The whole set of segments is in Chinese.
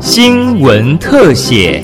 新闻特写。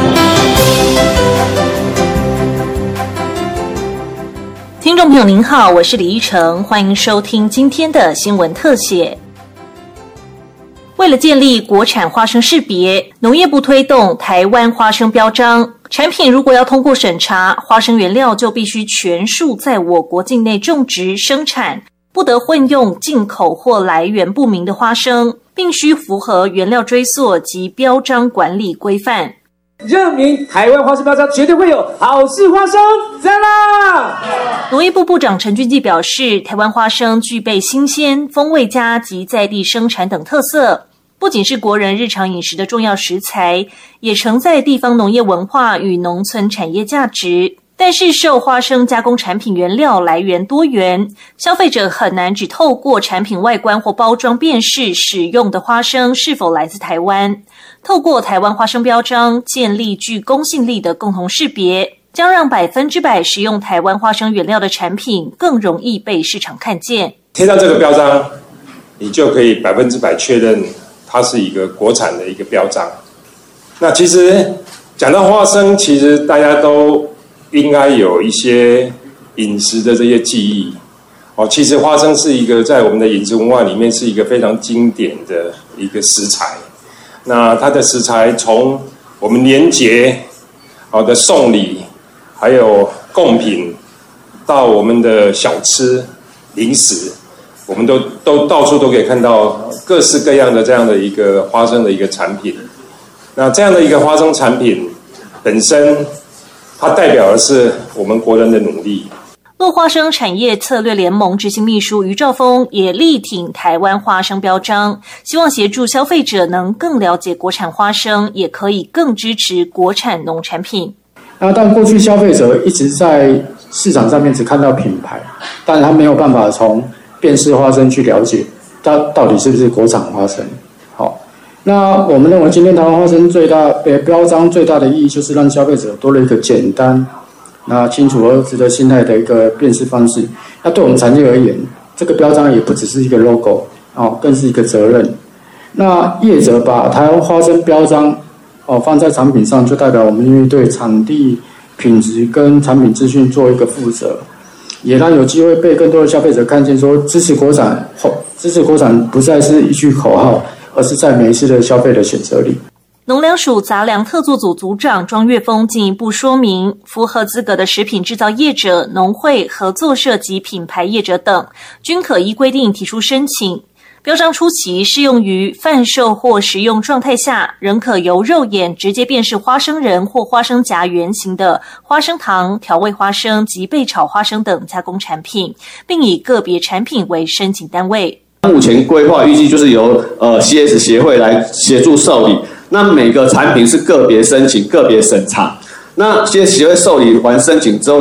听众朋友您好，我是李依晨，欢迎收听今天的新闻特写。为了建立国产花生识别，农业部推动台湾花生标章，产品如果要通过审查，花生原料就必须全数在我国境内种植生产，不得混用进口或来源不明的花生，并须符合原料追溯及标章管理规范。 认明台湾花生标章绝对会有好事花生，赞啦！ 农业部部长陈俊基表示，台湾花生具备新鲜、风味佳及在地生产等特色，不仅是国人日常饮食的重要食材，也承载地方农业文化与农村产业价值。但是受花生加工产品原料来源多元，消费者很难只透过产品外观或包装辨识使用的花生是否来自台湾。透过台湾花生标章建立具公信力的共同识别，将让100%使用台湾花生原料的产品更容易被市场看见。 贴上这个标章，你就可以100%确认它是一个国产的一个标章。那其实讲到花生，其实大家都应该有一些饮食的这些记忆。其实花生是一个在我们的饮食文化里面是一个非常经典的一个食材。那它的食材从我们年节的送礼，还有贡品，到我们的小吃、零食，我们都到处都可以看到各式各样的这样的一个花生的一个产品。那这样的一个花生产品本身，它代表的是我们国人的努力。 落花生产业策略联盟执行秘书于兆峰也力挺台湾花生标章，希望协助消费者能更了解国产花生，也可以更支持国产农产品。 但过去消费者一直在市场上面只看到品牌，但他没有办法从辨识花生去了解它到底是不是国产花生。好，那我们认为今天台湾花生标章最大的意义就是让消费者多了一个简单、清楚而值得信赖的一个辨识方式。那对我们产业而言，这个标章也不只是一个 logo， 更是一个责任。那业者把台湾花生标章放在产品上，就代表我们愿意对产地品质跟产品资讯做一个负责，也让有机会被更多的消费者看见说支持国产不再是一句口号，而是在每一次的消费的选择里。 农粮署杂粮特作组组长庄岳峰进一步说明，符合资格的食品制造业者、农会、合作社及品牌业者等，均可依规定提出申请。标章初期适用于贩售或食用状态下，仍可由肉眼直接辨识花生仁或花生荚原型的花生糖、调味花生及被炒花生等加工产品，并以个别产品为申请单位。 目前规划预计就是由CS 协会来协助受理，那每个产品是个别申请、个别审查。那CS协会受理完申请之后，